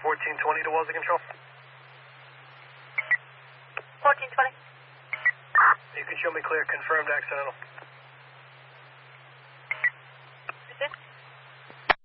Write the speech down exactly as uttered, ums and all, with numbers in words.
fourteen twenty to Walls of Control. fourteen twenty. You can show me clear, confirmed accidental.